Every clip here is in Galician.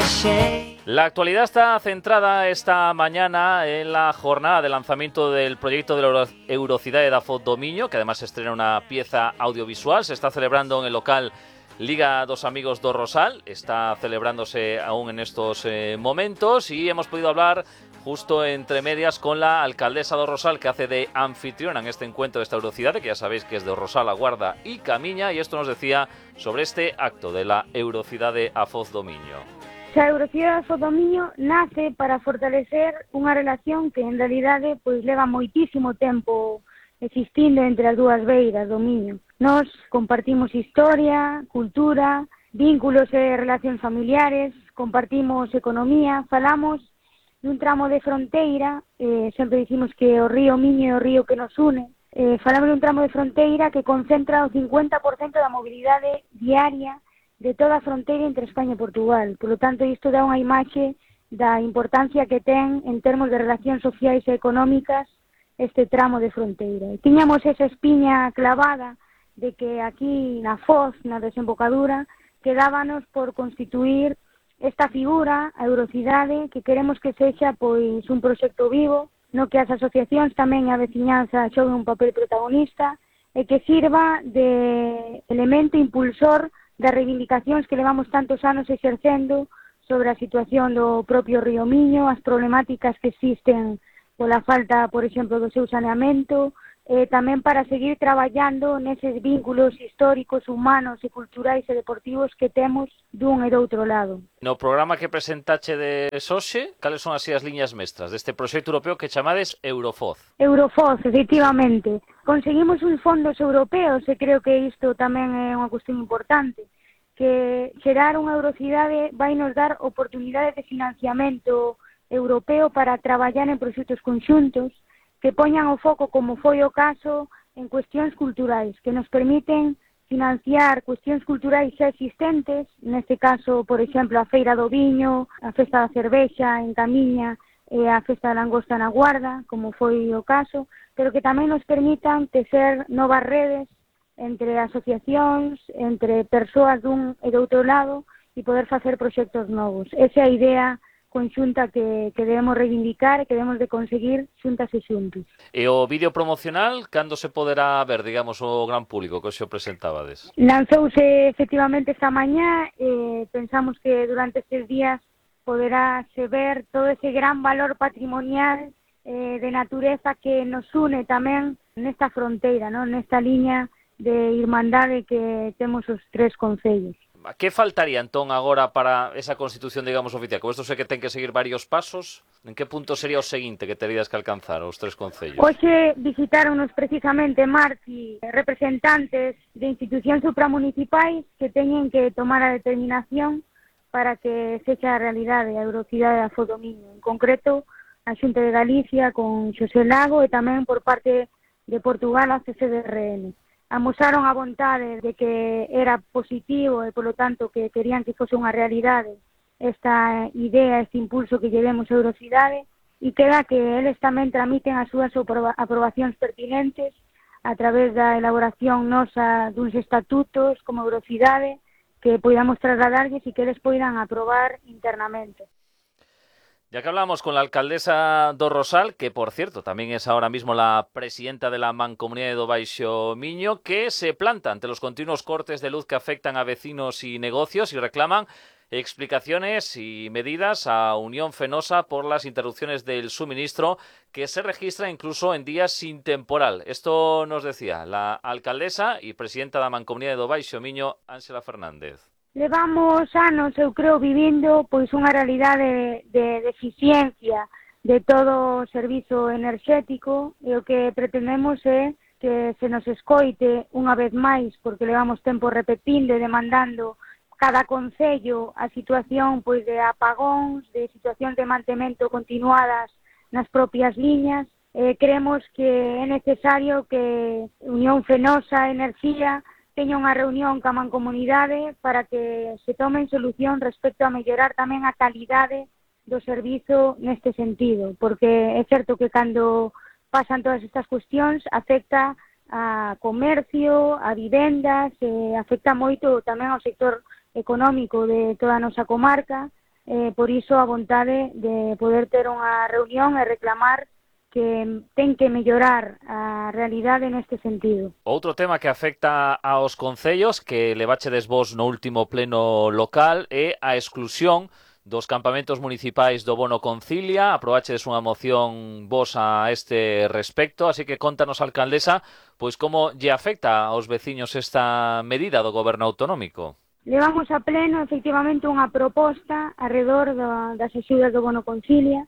La actualidad está centrada esta mañana en la jornada de lanzamiento del proyecto de la Eurocidade da Foz do Miño, que además estrena una pieza audiovisual. Se está celebrando en el local Liga dos Amigos do Rosal, está celebrándose aún en estos momentos, y hemos podido hablar justo entre medias con la alcaldesa do Rosal, que hace de anfitriona en este encuentro de esta Eurocidade, que ya sabéis que es de Rosal, A Guarda y Camiña, y esto nos decía sobre este acto de la Eurocidade a Foz do Miño. A Eurocidade da Foz do Miño nace para fortalecer unha relación que en realidade pois leva moitísimo tempo existindo entre as dúas beiras do Miño. Nós compartimos historia, cultura, vínculos e relacións familiares, compartimos economía, falamos dun tramo de fronteira, sempre dicimos que o río Miño é o río que nos une, falamos dun tramo de fronteira que concentra o 50% da mobilidade diaria de toda a fronteira entre España e Portugal. Por lo tanto, isto dá unha imaxe da importancia que ten en termos de relacións sociais e económicas este tramo de fronteira. E tiñamos esa espiña clavada de que aquí na Foz, na desembocadura, quedábanos por constituir esta figura, a Eurocidade, que queremos que sexa pois un proxecto vivo, no que as asociacións tamén e a veciñanza xoguen un papel protagonista e que sirva de elemento impulsor das reivindicacións que levamos tantos anos exercendo sobre a situación do propio río Miño, as problemáticas que existen pola falta, por exemplo, do seu saneamento, tamén para seguir traballando neses vínculos históricos, humanos e culturais e deportivos que temos dun e do outro lado. No programa que presentache de Soxe, cales son así as liñas mestras deste proxecto europeo que chamades Eurofoz? Eurofoz, efectivamente. Conseguimos uns fondos europeos e creo que isto tamén é unha cuestión importante, que xerar unha Eurocidade vai nos dar oportunidades de financiamento europeo para traballar en proxectos conxuntos que poñan o foco, como foi o caso, en cuestións culturais, que nos permiten financiar cuestións culturais xa existentes, neste caso, por exemplo, a Feira do Viño, a Festa da Cervexa en Camiña e a Festa da Langosta na Guarda, como foi o caso, pero que tamén nos permitan tecer novas redes entre asociacións, entre persoas dun e do outro lado e poder facer proxectos novos. Esa é a idea conxunta que debemos reivindicar e que debemos de conseguir xuntas e xuntos. E o vídeo promocional, cando se poderá ver, digamos, o gran público que xo presentabades? Lanzouse efectivamente esta mañá e pensamos que durante estes días poderáse ver todo ese gran valor patrimonial de natureza que nos une tamén nesta fronteira, ¿no? Nesta liña de irmandade que temos os tres concellos. Que faltaría entón agora para esa constitución, digamos, oficial? Como isto sei que ten que seguir varios pasos, en que punto sería o seguinte que terías que alcanzar os tres concellos? Hoxe visitaronos precisamente Marci representantes de institucións supramunicipais que teñen que tomar a determinación para que sexa a realidade a Eurocidade da Foz do Miño. En concreto, a Xunta de Galicia con Xosé Lago e tamén por parte de Portugal a CCDRN. Amosaron a vontade de que era positivo e, polo tanto, que querían que fose unha realidade esta idea, este impulso que llevemos a Eurocidade, e queda que eles tamén tramiten as súas aprobacións pertinentes a través da elaboración nosa duns estatutos como Eurocidade que poidamos trasladarlles e que eles poidan aprobar internamente. Ya que hablamos con la alcaldesa do Rosal, que por cierto también es ahora mismo la presidenta de la Mancomunidade do Baixo Miño, que se planta ante los continuos cortes de luz que afectan a vecinos y negocios y reclaman explicaciones y medidas a Unión Fenosa por las interrupciones del suministro que se registra incluso en días sin temporal. Esto nos decía la alcaldesa y presidenta da Mancomunidade do Baixo Miño, Ángela Fernández. Levamos anos, eu creo, vivindo pois unha realidade de deficiencia de todo o servizo enerxético e o que pretendemos é que se nos escoite unha vez máis, porque levamos tempo repetindo e demandando cada concello a situación pois de apagóns, de situacións de mantemento continuadas nas propias liñas. Creemos que é necesario que Unión Fenosa Enerxía teña unha reunión ca Mancomunidade para que se tomen solución respecto a mellorar tamén a calidade do servizo neste sentido, porque é certo que cando pasan todas estas cuestións afecta a comercio, a vivendas, afecta moito tamén ao sector económico de toda a nosa comarca, por iso a vontade de poder ter unha reunión e reclamar que ten que mellorar a realidade neste sentido. Outro tema que afecta aos concellos que levachedes vos no último pleno local é a exclusión dos campamentos municipais do Bono Concilia. Aprobachedes unha moción vos a este respecto, así que contanos, alcaldesa, pois como lle afecta aos veciños esta medida do goberno autonómico. Levamos a pleno, efectivamente, unha proposta alrededor das axudas do Bono Concilia,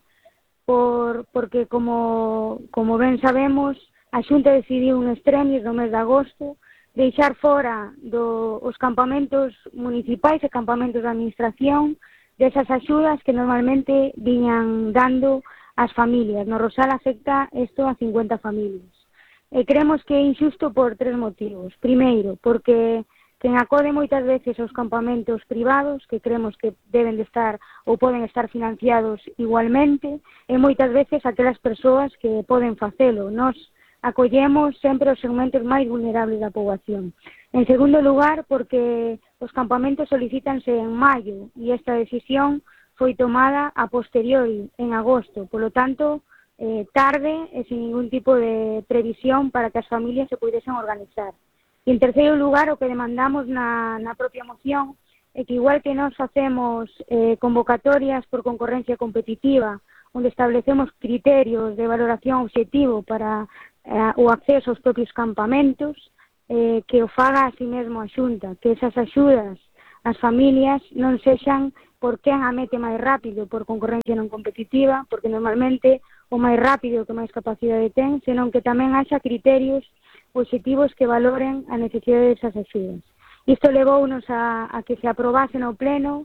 porque, como ben sabemos, a Xunta decidiu un extremis no mes de agosto deixar fora os campamentos municipais e campamentos de administración desas axudas que normalmente viñan dando as familias. No Rosal afecta isto a 50 familias. E creemos que é injusto por 3 motivos. Primeiro, porque quen acode moitas veces aos campamentos privados, que creemos que deben de estar ou poden estar financiados igualmente, e moitas veces aquelas persoas que poden facelo. Nos acollemos sempre os segmentos máis vulnerables da poboación. En segundo lugar, porque os campamentos solicítanse en maio e esta decisión foi tomada a posteriori, en agosto. Por lo tanto, tarde e sin ningún tipo de previsión para que as familias se pudesen organizar. E, en terceiro lugar, o que demandamos na propia moción é que, igual que nós facemos convocatorias por concorrencia competitiva, onde establecemos criterios de valoración objetivo para o acceso aos propios campamentos, que o faga a si mesmo a Xunta, que esas axudas ás familias non sexan por quen a mete máis rápido por concorrencia non competitiva, porque normalmente o máis rápido que máis capacidade ten, senón que tamén haxa criterios objetivos que valoren a necesidade desas axudas. Isto levounos a que se aprobase no pleno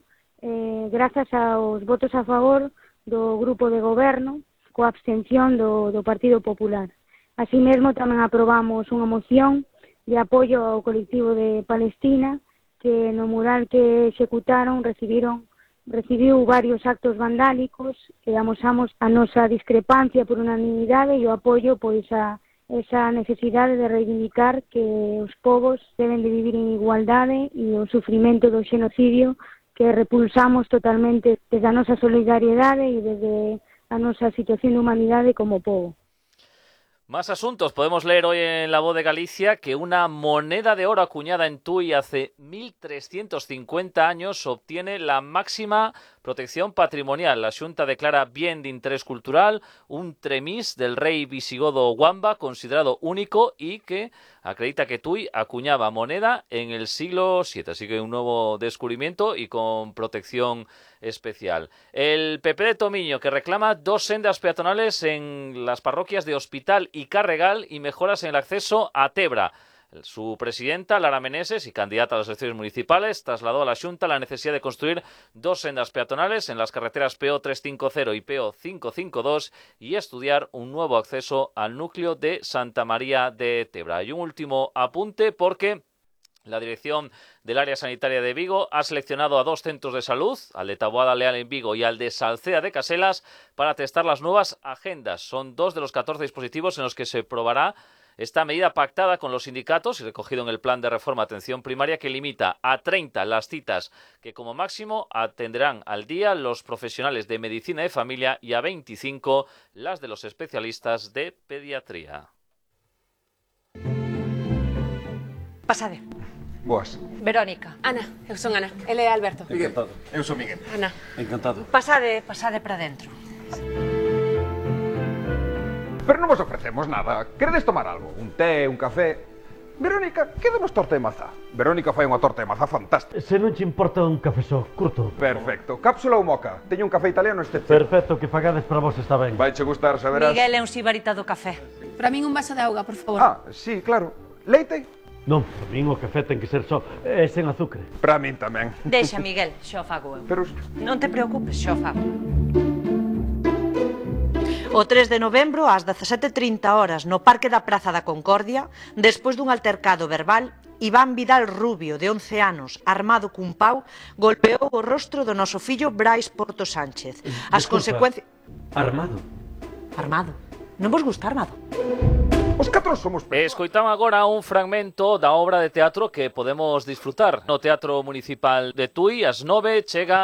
grazas aos votos a favor do grupo de goberno, coa abstención do Partido Popular. Así mesmo tamén aprobamos unha moción de apoio ao colectivo de Palestina, que no mural que executaron recibiu varios actos vandálicos e amosamos a nosa discrepancia por unanimidade e o apoio pois a esa necesidade de reivindicar que os povos deben de vivir en igualdade e o sufrimento do xenocidio que repulsamos totalmente desde a nosa solidariedade e desde a nosa situación de humanidade como povo. Más asuntos. Podemos leer hoy en La Voz de Galicia que una moneda de oro acuñada en Tui hace 1350 años obtiene la máxima protección patrimonial. La Xunta declara bien de interés cultural un tremis del rey visigodo Wamba, considerado único y que acredita que Tui acuñaba moneda en el siglo VII. Así que un nuevo descubrimiento y con protección especial. El PP de Tomiño, que reclama 2 sendas peatonales en las parroquias de Hospital y Carregal y mejoras en el acceso a Tebra. Su presidenta, Lara Meneses, y candidata a las elecciones municipales, trasladó a la Xunta la necesidad de construir 2 sendas peatonales en las carreteras PO 350 y PO 552 y estudiar un nuevo acceso al núcleo de Santa María de Tebra. Y un último apunte, porque la dirección del área sanitaria de Vigo ha seleccionado a 2 centros de salud, al de Taboada Leal en Vigo y al de Salcea de Caselas, para testar las nuevas agendas. Son 2 de los 14 dispositivos en los que se probará esta medida pactada con los sindicatos y recogido en el plan de reforma atención primaria, que limita a 30 las citas que como máximo atenderán al día los profesionales de medicina de familia y a 25 las de los especialistas de pediatría. Pasade. Boas. Verónica. Ana, eu son Ana. Ele é Alberto. Miguel. Eu sou Miguel. Ana. Encantado. Pasade para dentro. Pero non vos ofrecemos nada. Queredes tomar algo? Un té, un café? Verónica, quedemos torta de mazá. Verónica fai unha torta de mazá fantástica. Se non te importa un café só, curto. Perfecto. Cápsula ou moca? Teño un café italiano este. Perfecto, que fagades para vos está ben. Vai che gustar, saberás. Miguel é un sibarita do café. Para min un vaso de auga, por favor. Ah, sí, claro. Leite? Non, para min o café ten que ser só, sen azúcar. Para min tamén. Deixa, Miguel, xo fago eu. Pero Non te preocupes, xo fago. O 3 de novembro, ás 17:30 no Parque da Praza da Concordia, despois dun altercado verbal, Iván Vidal Rubio, de 11 anos, armado cun pau, golpeou o rostro do noso fillo Brais Porto Sánchez. As consecuencias... Armado? Armado. Non vos gusta armado? os 4 somos... Escoitamos agora un fragmento da obra de teatro que podemos disfrutar no Teatro Municipal de Tui. Ás 9 chega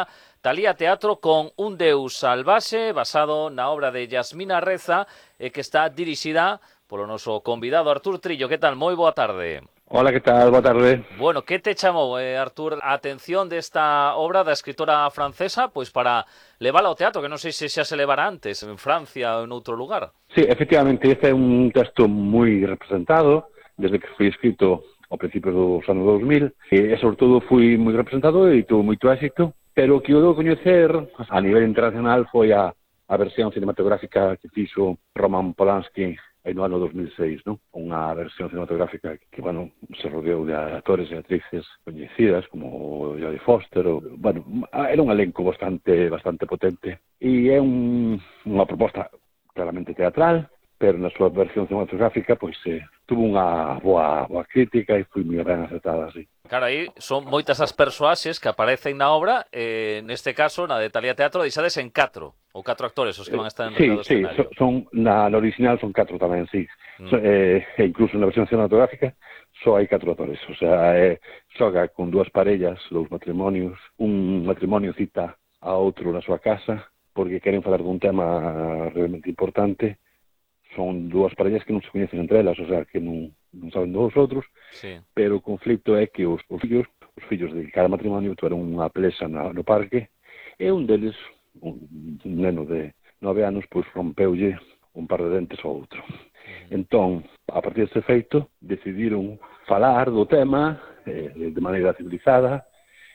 Talía Teatro con Un Deus Salvaxe, basado na obra de Yasmina Reza, que está dirixida polo noso convidado Artur Trillo. Que tal? Moi boa tarde. Hola, que tal? Boa tarde. Bueno, que te chamou, Artur, a atención desta obra da escritora francesa, pois para levala ao teatro, que non sei se xa se levara antes, en Francia ou en outro lugar? Sí, efectivamente, este é un texto moi representado, desde que foi escrito ao principio dos anos 2000, e sobre todo foi moi representado e tuvo moito éxito, pero o que eu debo coñecer a nivel internacional foi a versión cinematográfica que fixo Roman Polanski no ano 2006, ¿no? Unha versión cinematográfica que, bueno, se rodeou de actores e actrices coñecidas como Jodie Foster, bueno, era un elenco bastante potente, e é unha proposta claramente teatral, pero na súa versión cinematográfica, pois, tuvo unha boa crítica e foi moi ben acertada, así. Claro, aí son moitas as persoaxes que aparecen na obra, neste caso, na de Talía Teatro, deixades en 4, ou 4 actores os que van a estar en o escenario. Sí, na original son 4 tamén, sí. E incluso na versión cinematográfica só hai 4 actores, o sea, xoga con 2 parellas, 2 matrimonios, un matrimonio cita a outro na súa casa, porque queren falar dun tema realmente importante. Son 2 parellas que non se coñecen entre elas, o sea, que non saben dos outros, sí. Pero o conflicto é que os fillos de cada matrimonio tuveron unha pelesa no parque, e un deles, un neno de 9 anos, pois rompeulle un par de dentes ao outro. Entón, a partir deste feito, decidiron falar do tema de maneira civilizada,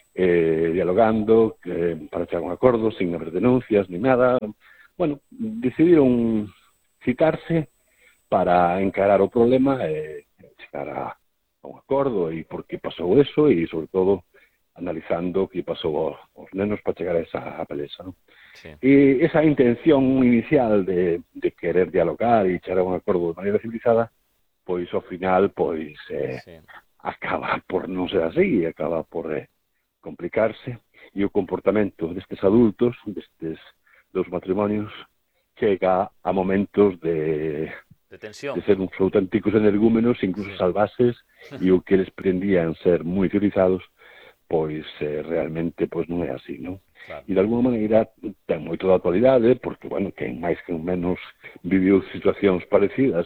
dialogando, para chegar a un acordo, sin haber denuncias, ni nada. Bueno, decidiron citarse para encarar o problema e chegar a un acordo e por que pasou eso e, sobre todo, analizando o que pasou aos nenos para chegar a esa pelesa, ¿no? Sí. E esa intención inicial de querer dialogar e chegar a un acordo de maneira civilizada, pois, ao final, pois, sí, acaba por non ser así, acaba por complicarse, e o comportamento destes adultos, destes 2 matrimonios, chega a momentos de tensión, de ser uns auténticos energúmenos, incluso salvaxes, e o que eles pretendían ser moi civilizados, pois realmente pois non é así, non? Claro. E de alguma maneira ten moito da actualidade, porque, bueno, quen máis que menos viviu situacións parecidas,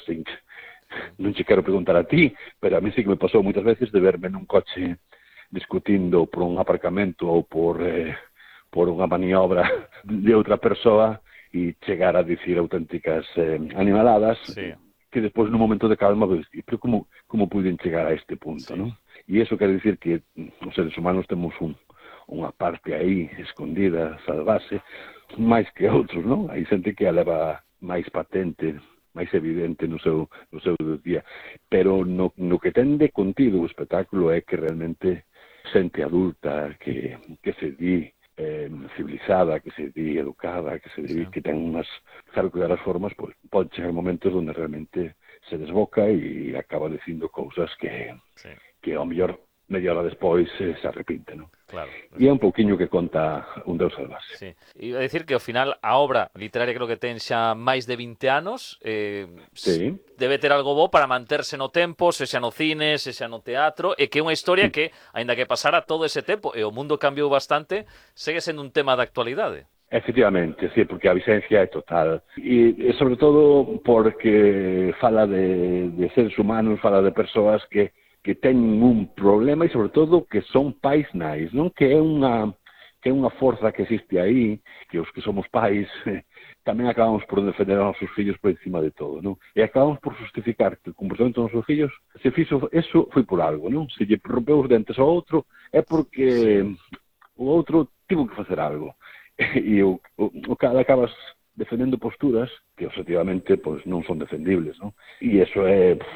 non che quero preguntar a ti, pero a mí sí que me pasou moitas veces de verme nun coche discutindo por un aparcamento ou por unha maniobra de outra persoa, e chegar a dicir auténticas animaladas, sí, que despois nun momento de calma, pues, pero como puiden chegar a este punto, sí, ¿no? E iso quere dicir que os seres humanos temos unha parte aí escondida, salvaxe, máis que outros, non? Hai xente que a leva máis patente, máis evidente no seu día, pero no que ten de contido o espectáculo é que realmente xente adulta que se di civilizada, que se di educada, que se di, sí, que ten unhas, sabe cuidar as formas, pois pode chegar momentos onde realmente se desboca e acaba dicindo cousas que, sí, que ao mellor media hora despois se arrepinte, non? Claro. E é un pouquiño que conta Un Deus Salvaxe. Sí. Iba a dicir que ao final a obra literaria creo que ten xa máis de 20 anos, sí, debe ter algo bo para manterse no tempo, se xa no cine, se xa no teatro, e que é unha historia que, aínda que pasara todo ese tempo, e o mundo cambiou bastante, segue sendo un tema de actualidade. Efectivamente, sí, porque a visencia é total. E sobre todo porque fala de seres humanos, fala de persoas que teñen un problema e, sobre todo, que son pais nais, non? Que é unha forza que existe aí, que os que somos pais tamén acabamos por defender aos nosos fillos por encima de todo, non? E acabamos por justificar que o comportamento dos nosos fillos, se fixo eso, foi por algo, non? Se lle rompeu os dentes ao outro, é porque o outro tivo que facer algo. E o cada acabas defendendo posturas que, objetivamente, pois non son defendibles, non? E eso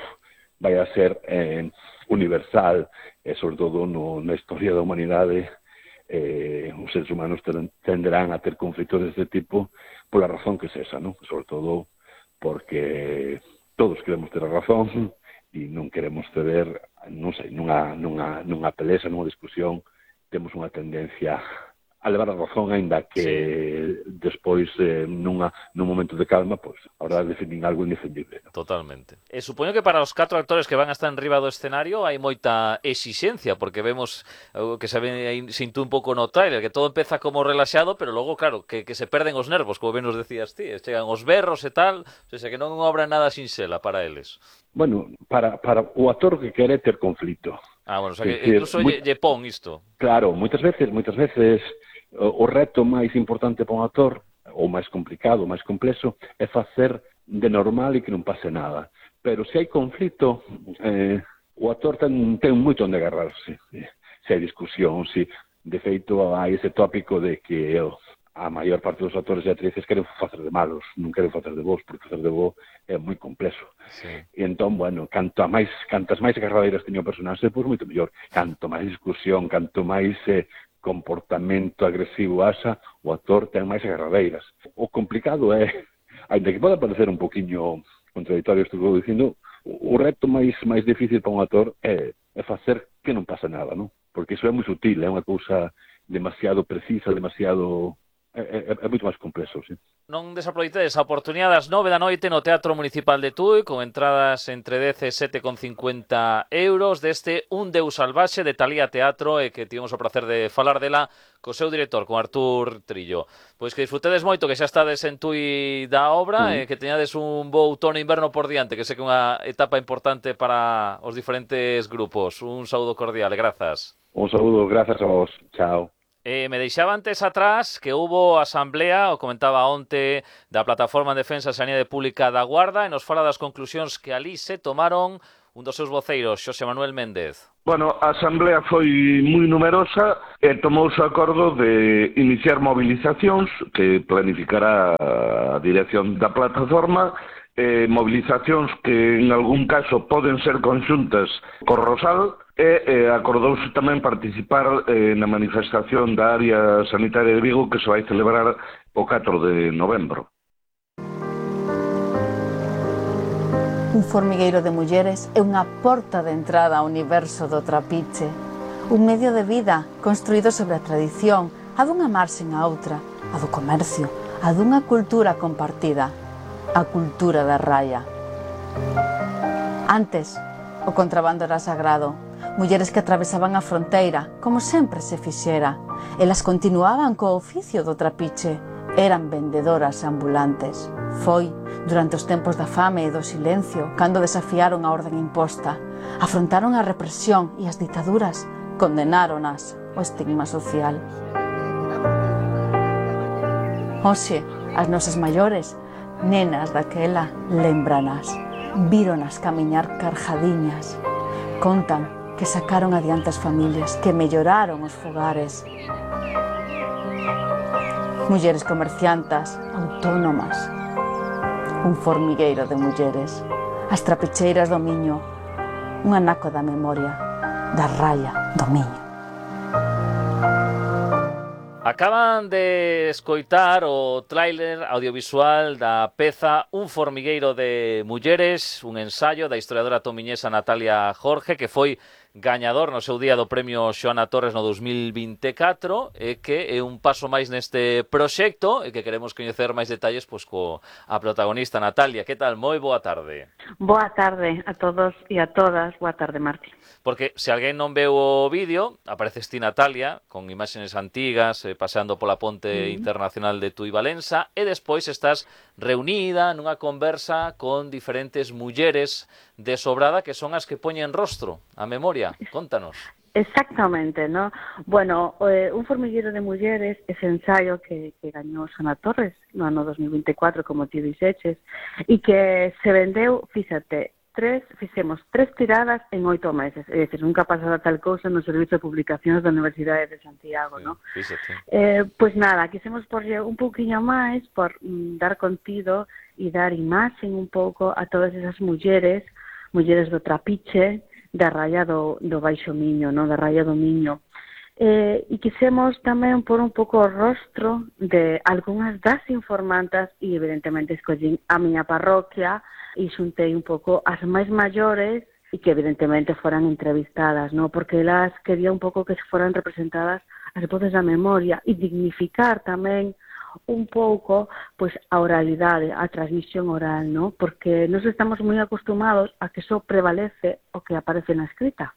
vai a ser universal, e sobre todo na historia da humanidade, os seres humanos tenderán a ter conflitos deste tipo pola razón que é esa, non? Sobre todo porque todos queremos ter a razón e non queremos ceder, non sei, nunha pelesa, nunha discusión, temos unha tendencia a levar a razón, aínda que despois, nun momento de calma, pois, a verdade defendín algo indefendible. Totalmente. E supoño que para os 4 actores que van a estar en riba do escenario hai moita exixencia, porque vemos que se intú un pouco no trailer, que todo empeza como relaxado, pero logo, claro, que se perden os nervos, como ben nos decías ti, chegan os berros e tal, o sea, que non é unha obra nada sinxela para eles. Bueno, para o actor que quere ter conflito. Bueno, o sea, que incluso lle pon isto. Claro, moitas veces o reto máis importante para un actor, ou máis complicado, máis complexo, é facer de normal e que non pase nada. Pero se hai conflito, o actor ten moito onde agarrarse. Se hai discusión, de feito hai ese tópico de que a maior parte dos actores e actrices queren facer de malos, non queren facer de bons, porque facer de bo é moi complexo. Sí. E entón, bueno, cantas máis agarradeiras teño o personaxe, pois moito mellor. Canto máis discusión, canto máis comportamento agresivo haxa, o actor ten máis agarradeiras. O complicado é, ainda que poda parecer un poquinho contradictorio isto que vou dicindo, o reto máis difícil para un actor é facer que non pasa nada, non? Porque iso é moi sutil, é unha cousa demasiado precisa, demasiado... É moito máis complexo, sí. Non desaproveitedes a oportunidade das 9 da noite no Teatro Municipal de Tui, con entradas entre 10 e 7,50 euros, deste Un Deus Salvaxe de Talía Teatro, e que tivemos o placer de falar dela co seu director, con Artur Trillo. Pois que disfrutedes moito, que xa estades en Tui da obra, e que teñades un bo outono e inverno por diante, que sei que é unha etapa importante para os diferentes grupos. Un saúdo cordial e grazas. Un saúdo, grazas a vos. Chao. Me deixaba antes atrás que hubo asamblea, o comentaba onte, da Plataforma en Defensa da Sanidade Pública da Guarda, e nos fala das conclusións que ali se tomaron un dos seus voceiros, Xosé Manuel Méndez. Bueno, a asamblea foi moi numerosa e tomouse o acordo de iniciar movilizacións que planificará a dirección da plataforma, movilizacións que en algún caso poden ser conxuntas co Rosal, e acordouse tamén participar na manifestación da área sanitaria de Vigo que se vai celebrar o 4 de novembro. Un formigueiro de mulleres é unha porta de entrada ao universo do trapiche, un medio de vida construído sobre a tradición, a dunha marxen a outra, a do comercio, a dunha cultura compartida, a cultura da raya. Antes, o contrabando era sagrado. Mulleres que atravesaban a fronteira, como sempre se fixera. Elas continuaban co oficio do trapiche. Eran vendedoras ambulantes. Foi durante os tempos da fame e do silencio, cando desafiaron a orden imposta, afrontaron a represión e as ditaduras, condenáronas ao estigma social. Hoxe, as nosas maiores, nenas daquela, lembranas, víronas camiñar carjadiñas, contan que sacaron adiante as familias, que melloraron os fogares. Mulleres comerciantas, autónomas, un formigueiro de mulleres, as trapicheiras do Miño, un anaco da memoria, da raya do Miño. Acaban de escoitar o tráiler audiovisual da peza Un formigueiro de mulleres, un ensaio da historiadora tomiñesa Natalia Jorge, que foi gañador no seu día do premio Xoana Torres no 2024, e que é un paso máis neste proxecto, e que queremos coñecer máis detalles pois a protagonista Natalia. Que tal? Moi boa tarde. Boa tarde a todos e a todas. Boa tarde, Marti. Porque se alguén non veu o vídeo, apareces ti, Natalia, con imaxes antigas, paseando pola ponte internacional de Tui Valença, e despois estás reunida nunha conversa con diferentes mulleres de Sobrada, que son as que poñen rostro a memoria. Contanos. Exactamente, ¿no? Bueno, Un formigueiro de mulleres, ese ensaio que gañou Xoana Torres no ano 2024, como ti dixeches, e que se vendeu, fíxate, fixemos 3 tiradas en 8 meses, é dicir, nunca pasara tal cousa no Servizo de Publicacións da Universidade de Santiago, ¿no? Pois nada, quisemos porlle un pouquiño máis por dar contido e dar imaxen un pouco a todas esas mulleres do trapiche, da raya do Baixo Miño, no? Da raya do Miño. E quisemos tamén pôr un pouco o rostro de algunhas das informantas e evidentemente escollín a miña parroquia e xuntei un pouco as máis maiores e que evidentemente foran entrevistadas, no? Porque elas quería un pouco que se foran representadas as voces da memoria e dignificar tamén un pouco pois a oralidade, a transmisión oral, ¿no? Porque nos estamos moi acostumados a que só prevalece o que aparece na escrita.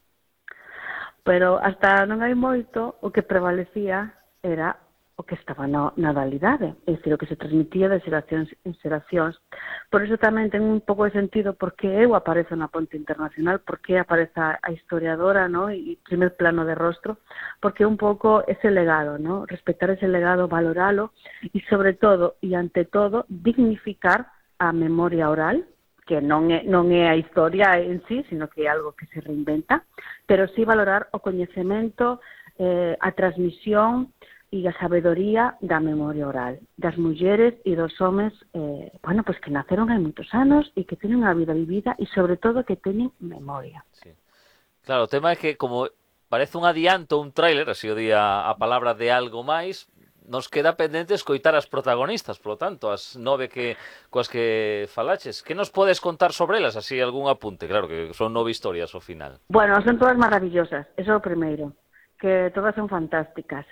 Pero hasta non hai moito o que prevalecía era o que estaba na oralidade, é dicir, o que se transmitía de xeracións en xeracións. Por iso tamén ten un pouco de sentido porque eu aparezo na Ponte Internacional, porque aparece a historiadora, ¿no? E primer plano de rostro, porque un pouco ese legado, ¿no? Respetar ese legado, valoralo e sobre todo e ante todo dignificar a memoria oral, que non é a historia en sí, sino que é algo que se reinventa, pero sí valorar o coñecemento, a transmisión e a sabedoría da memoria oral, das mulleres e dos homes, bueno, pues que naceron hai moitos anos e que teñen unha vida vivida e sobre todo que teñen memoria. Sí. Claro, o tema é que como parece un adianto, un tráiler, así o día a palabra de algo máis, nos queda pendente escoitar as protagonistas, polo tanto, as 9 coas que falaches. Que nos podes contar sobre elas, así algún apunte? Claro que son 9 historias ao final. Bueno, son todas maravillosas, eso é o primeiro, que todas son fantásticas,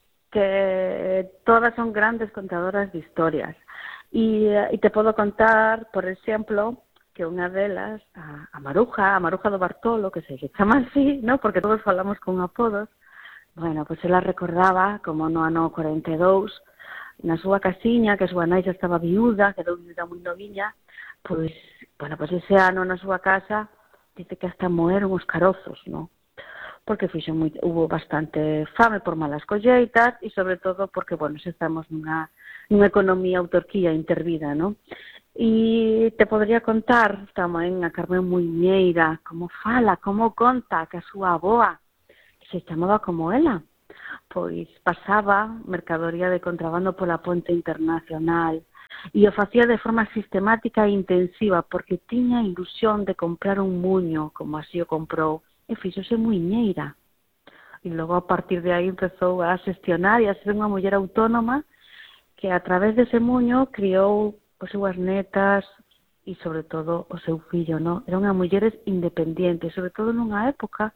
que todas son grandes contadoras de historias. E te podo contar, por exemplo, que unha delas, a Maruja do Bartolo, que se chama así, ¿no? Porque todos falamos con apodos. Bueno, pues ela recordaba como no ano 42, na súa casiña, que a súa nai xa estaba viúda, quedou viúda moi noviña, pois, bueno, pues ese ano na súa casa, dice que hasta moeron os carozos, ¿no? Porque hubo bastante fame por malas colleitas e sobre todo porque, bueno, se estamos nunha economía autarquía intervida, ¿no? E te podría contar tamén a Carmen Muiñeira como fala, como conta que a súa avoa se chamaba como ela, pois pasaba mercadoría de contrabando pola Ponte Internacional e o facía de forma sistemática e intensiva porque tiña ilusión de comprar un muño, como así o comprou, e fixose muiñeira. E logo a partir de aí empezou a xestionar e a ser unha muller autónoma que a través dese muño criou as súas netas e sobre todo o seu fillo, ¿no? Era unha muller independiente, sobre todo na época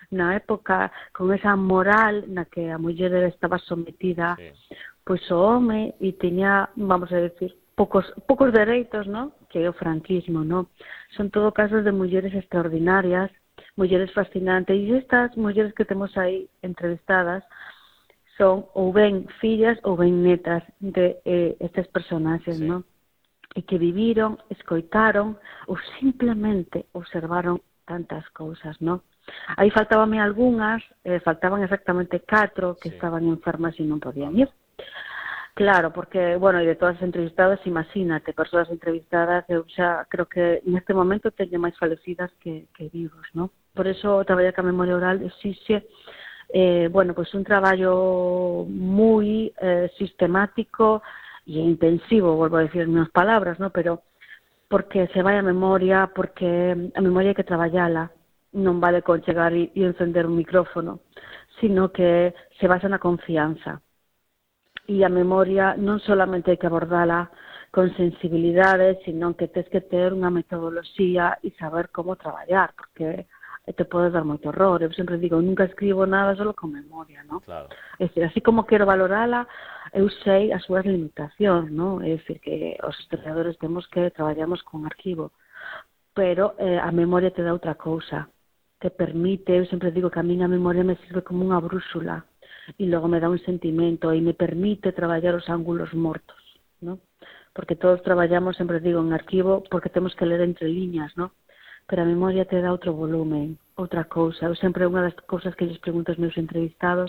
con esa moral na que a muller estaba sometida pois o home e tiña, vamos a decir, poucos dereitos, ¿no? Que é o franquismo, ¿no? Son todo casos de mulleres extraordinarias, mulleres fascinantes, e estas mulleres que temos aí entrevistadas son ou ben fillas ou ben netas de estes personaxes, sí, ¿no? E que viviron, escoitaron ou simplemente observaron tantas cousas, ¿no? Aí faltábame algunhas, faltaban exactamente 4 que sí, estaban enfermas e non podían ir. Claro, porque, bueno, e de todas as entrevistadas, imagínate, persoas entrevistadas, eu xa creo que neste momento teño máis falecidas que vivos, ¿no? Por eso traballar ca memoria oral exixe, bueno, pues un traballo moi sistemático e intensivo, volvo a decir as minhas palabras, ¿no? Pero porque se vai a memoria, porque a memoria hai que traballala, non vale con chegar e encender un micrófono, sino que se basa na confianza. E a memoria non solamente hai que abordala con sensibilidade, sino que tens que ter unha metodoloxía e saber como traballar, porque te podes dar moito horror. Eu sempre digo, nunca escribo nada solo con memoria, ¿no? Claro. É dicir, así como quero valorala, eu sei as súas limitacións, ¿no? É dicir, que os historiadores temos que traballamos con arquivo, pero a memoria te dá outra cousa, te permite, eu sempre digo que a miña memoria me sirve como unha brúxula, e logo me dá un sentimento e me permite traballar os ángulos mortos, ¿no? Porque todos traballamos, sempre digo, en arquivo porque temos que ler entre liñas, ¿no? Pero a memoria te dá outro volumen, outra cousa. Eu sempre, unha das cousas que lles pregunto aos meus entrevistados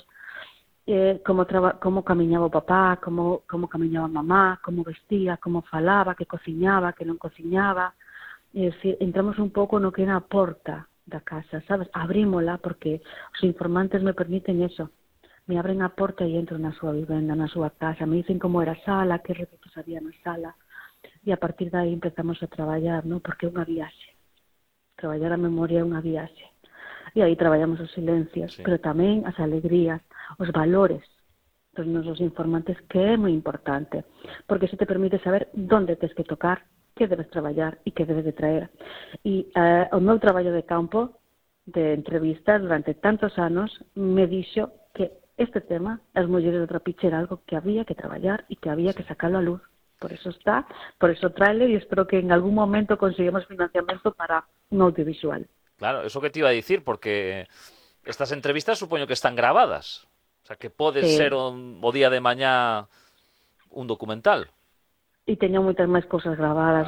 é como camiñaba o papá, como camiñaba a mamá, como vestía, como falaba, que cociñaba, que non cociñaba. É dicir, entramos un pouco no que é na porta da casa, sabes? Abrímola porque os informantes me permiten eso. Me abren a porta e entro na súa vivenda, na súa casa, me dicen como era a sala, que retratos había na sala, e a partir de aí empezamos a traballar, ¿no? Porque é unha viaxe. Traballar a memoria é unha viaxe. E aí traballamos os silencios, sí, pero tamén as alegrías, os valores dos nosos informantes, que é moi importante, porque eso te permite saber onde tens que tocar, que debes traballar e que debes de traer. E o meu traballo de campo, de entrevistas, durante tantos anos, me dixo que este tema, as mulleres do trapiche era algo que había que traballar e que había que sacarlo a luz. Por eso está, por eso tráelo e espero que en algún momento consigamos financiamento para un audiovisual. Claro, eso que te iba a dicir, porque estas entrevistas supoño que están grabadas. O sea, que pode ser o día de mañá un documental. E teño moitas máis cousas grabadas,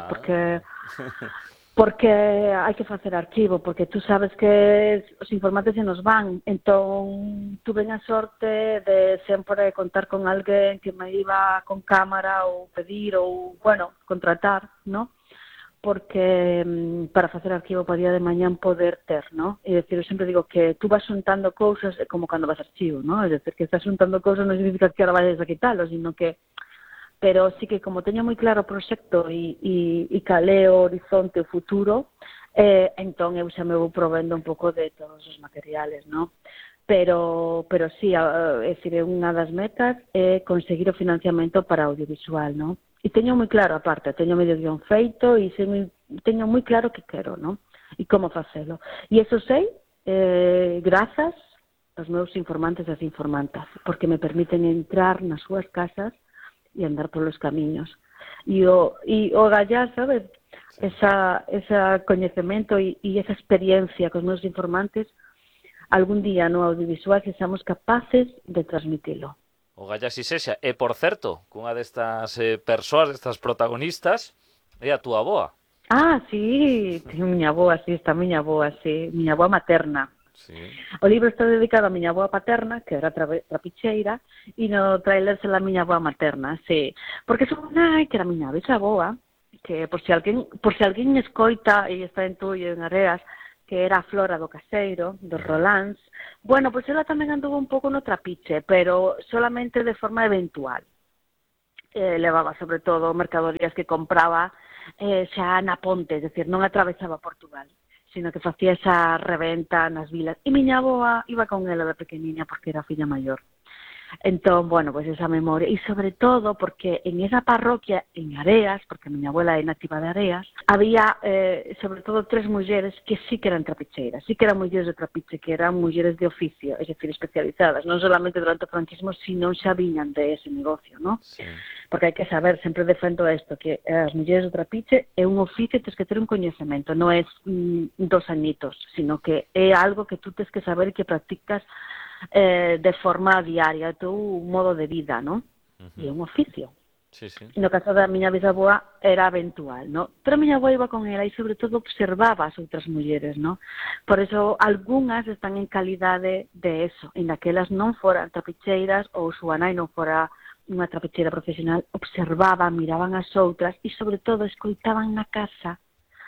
porque hai que facer arquivo, porque tú sabes que os informantes se nos van, entón tuve a sorte de sempre contar con alguén que me iba con cámara ou pedir ou, bueno, contratar, ¿no? Porque para facer arquivo para día de mañán poder ter, ¿no? E decir, eu sempre digo que tú vas xuntando cousas como cando vas archivo, ¿no? É decir, que estás xuntando cousas non significa que ahora vayas a quitalo, sino que pero sí que como teño moi claro o proxecto e calé o horizonte, o futuro, entón eu xa me vou provendo un pouco de todos os materiales, ¿no? Pero sí, é dicir, unha das metas é conseguir o financiamento para audiovisual, ¿no? E teño moi claro, aparte, teño medio guión feito e teño moi claro que quero, ¿no? E como facelo. E eso sei, grazas aos meus informantes e as informantas, porque me permiten entrar nas súas casas e andar polos camiños. E o gallar, sabes, esa coñecemento e esa experiencia cos meus informantes, algún día no audiovisual que seamos capaces de transmitilo. O gallar si sexa. E, por certo, cunha destas persoas, destas protagonistas, é a túa avoa. Ah, sí, miña avoa, sí, está miña avoa, sí, miña avoa materna. Sí. O libro está dedicado a miña avoa paterna, que era trapicheira, e no trailer se la miña avoa materna, sí. Porque son que era miña bisaboa, que por si alguén escoita e está en Tui en Areas, que era a Flora do Caseiro, dos Rolands, bueno, pois ela tamén anduvo un pouco no trapiche, pero solamente de forma eventual. Levaba sobre todo mercadorías que compraba xa na ponte, é dicir, non atravesaba Portugal, sino que facía esa reventa nas vilas. E miña avoa iba con ela de pequeniña porque era a filla maior. Entón, bueno, pues esa memoria. E sobre todo porque en esa parroquia, en Areas, porque a miña abuela é nativa de Areas, había, sobre todo, 3 mulleres que sí que eran trapicheiras, sí que eran mulleres de trapiche, que eran mulleres de oficio, es decir, especializadas, non solamente durante o franquismo, sino xa viñan de ese negocio, ¿no? Sí. Porque hai que saber, sempre defendo isto, que as mulleres do trapiche é un oficio, tens que ter un coñecemento, non é 2 añitos, sino que é algo que tú tens que saber e que practicas de forma diaria, é un modo de vida, ¿no? E é un oficio. Sí, sí. No caso da miña bisaboa era eventual, ¿no? Pero a miña avoa iba con ela e sobre todo observaba as outras mulleres, ¿no? Por eso algunhas están en calidade de eso, en daquelas non foran trapicheiras ou súa nai non fora unha trapicheira profesional, observaban, miraban as outras e sobre todo escoitaban na casa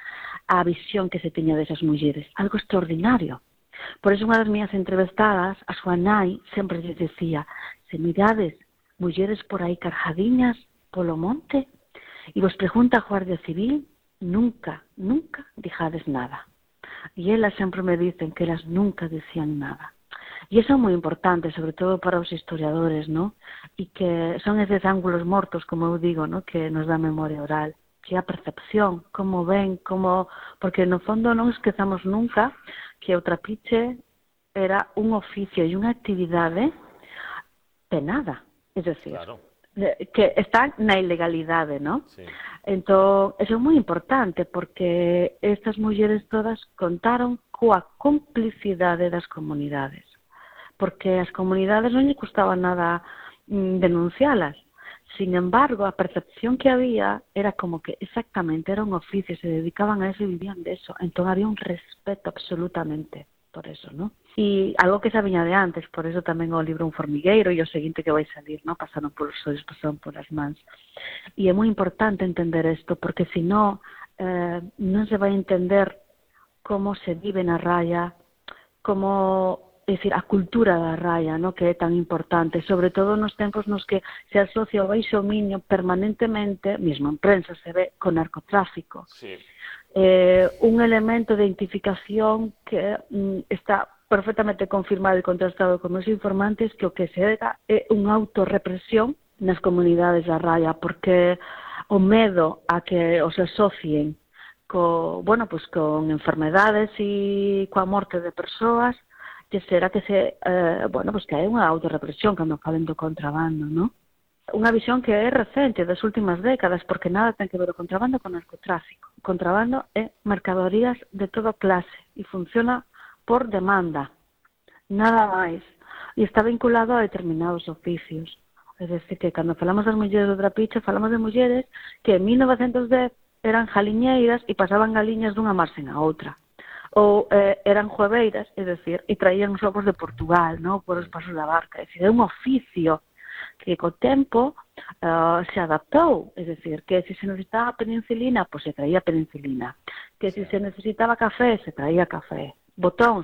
a visión que se tiña desas mulleres, algo extraordinario. Por eso unha das miñas entrevistadas, a súa nai, sempre lles decía, se mirades mulleres por aí carjadiñas polo monte e vos pregunta a Guardia Civil, nunca, nunca dijades nada. E elas sempre me dicen que elas nunca decían nada. E iso é moi importante, sobre todo para os historiadores, ¿no? E que son eses ángulos mortos, como eu digo, ¿no? Que nos dá memoria oral, que é a percepción, como ven, como... Porque no fondo non esquezamos nunca que o trapiche era un oficio e unha actividade penada, é dicir, claro, que está na ilegalidade, ¿no? Sí. Entón, eso é moi importante porque estas mulleres todas contaron coa complicidade das comunidades, porque as comunidades non lle custaba nada denuncialas. Sin embargo, a percepción que había era como que exactamente era un oficio, se dedicaban a eso e vivían de eso. Entón había un respeto absolutamente por eso, ¿no? E algo que xa viña de antes, por eso tamén o libro Un formigueiro e o seguinte que vai salir, ¿no? Pasaron polos ollos, pasaron polas mans. E é moi importante entender isto, porque se non se vai entender como se vive na raya, como... É dicir, a cultura da raya, ¿no? Que é tan importante, sobre todo nos tempos nos que se asocia o baixo miño permanentemente, mesmo en prensa se ve, con narcotráfico. Sí. Un elemento de identificación que está perfectamente confirmado e contrastado con os informantes que o que se dá é unha autorrepresión nas comunidades da raya, porque o medo a que os asocien con enfermedades e coa morte de persoas que será que pues que hai unha autorrepresión cando falen do contrabando, non? Unha visión que é recente das últimas décadas, porque nada ten que ver o contrabando con narcotráfico. O contrabando é mercadorías de toda clase e funciona por demanda, nada máis. E está vinculado a determinados oficios. É dicir, que cando falamos das mulleres do Trapiche, falamos de mulleres que en 1910 eran jaliñeiras e pasaban galiñas dunha marxen a outra. Ou eran jueveiras, é dicir, e traían os ovos de Portugal, non? Por os pasos da barca. É dicir, é un oficio que co tempo se adaptou, é dicir, que se necesitaba penicilina, pois se traía penicilina, que se necesitaba café, se traía café, botóns.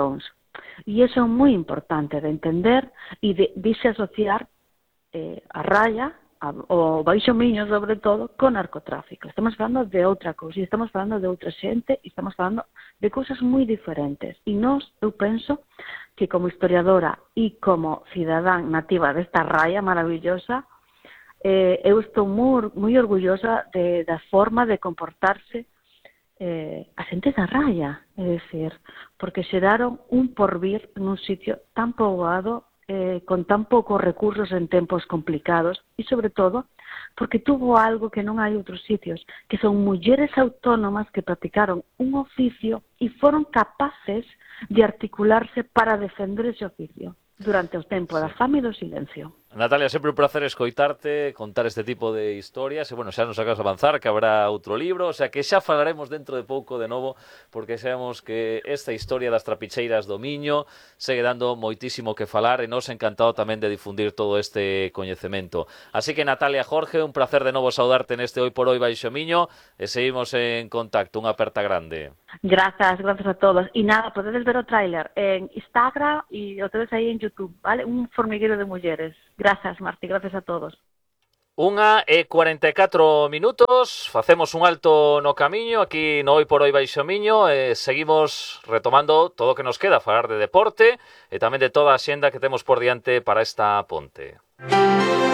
E iso é moi importante de entender e de se asociar a raya, o Baixo Miño sobre todo, con narcotráfico. Estamos falando de outra cousa, e estamos falando de outra xente, e estamos falando de cousas moi diferentes. E eu penso que como historiadora e como cidadán nativa desta raya maravillosa, eu estou moi orgullosa da forma de comportarse a xente da raya, é dicir, porque xeraron un porvir nun sitio tan poboado, con tan poucos recursos en tempos complicados, e sobre todo porque tuvo algo que non hai outros sitios, que son mulleres autónomas que practicaron un oficio e foron capaces de articularse para defender ese oficio durante o tempo da fame e do silencio. Natalia, sempre un placer escoitarte, contar este tipo de historias, e, bueno, xa nos acabas de avanzar que habrá outro libro, o sea que xa falaremos dentro de pouco de novo, porque sabemos que esta historia das trapicheiras do Miño segue dando moitísimo que falar, e nos encantado tamén de difundir todo este coñecemento. Así que, Natalia, Jorge, un placer de novo saudarte neste Hoy por Hoy Baixo Miño, e seguimos en contacto. Unha aperta grande. Gracias a todos. E nada, podedes ver o tráiler en Instagram e o tedes aí en YouTube, vale? Un formigueiro de mulleres. Gracias, Marti, gracias a todos. 1:44 minutos, facemos un alto no camiño aquí no Hoy por Hoy Baixo Miño, e seguimos retomando todo o que nos queda, falar de deporte e tamén de toda a xenda que temos por diante para esta ponte.